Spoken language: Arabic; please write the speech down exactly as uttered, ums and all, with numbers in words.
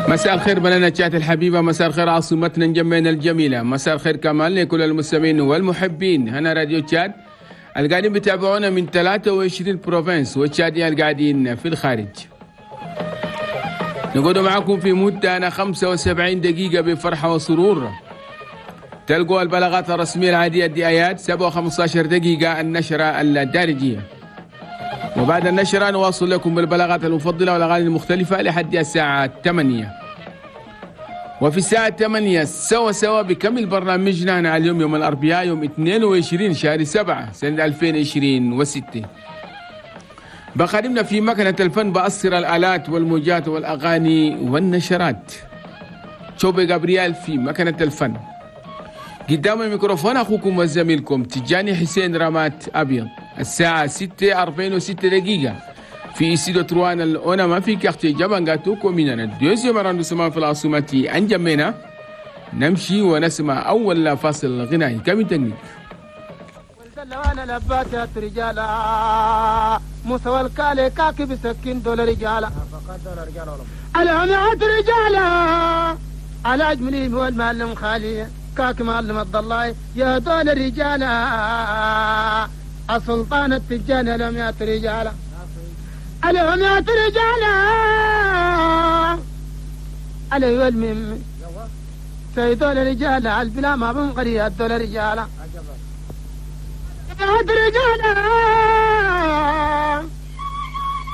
مساء الخير بلدنا تشات الحبيبة، مساء الخير عاصمتنا نجمعنا الجميلة، مساء الخير كمان لكل المستمعين والمحبين. هنا راديو تشات القاعدين بتابعونا من ثلاثة وعشرين بروفنس والتشاديين القاعدين في الخارج. نقعد معكم في مدة خمسة وسبعين دقيقة بفرحة وسرور. تلقوا البلاغات الرسمية العادية دي آيات سبعة وخمسة عشر دقيقة النشرة الدارجية، وبعد النشرة نواصل لكم بالبلاغات المفضلة والأغاني المختلفة لحد الساعة ثمانية. وفي الساعة ثمانية سوا سوا بكمل برنامجنا هنا اليوم يوم الأربعاء يوم اثنين وعشرين شهر سبعة سنة ألفين وعشرين وستة. بقدمنا في مكنة الفن بأصر الآلات والموجات والأغاني والنشرات شوبي جابرييل في مكنة الفن. قدام الميكروفون أخوكم وزميلكم تجاني حسين رامات أبيض. الساعة ستة أربعين وستة دقيقة في استوديو تروان الأونما في كارتي جابانغاتو كومينانا دوزيام راندوسمان في العاصمة أنجمينا. نمشي ونسمع أول فاصل غنائي كم تنيك. وانا لباسات رجالا موسى الكالي كاكي بسكين دول رجالا الهمات رجالا على اجملين هو المعلم خالي كاكي معلم الضلاي يا دول رجالا السلطان التجان الهمات رجالا الهمات رجالا علي المهم سيدول رجالا البلا ما بنقري الدول رجالا رجالا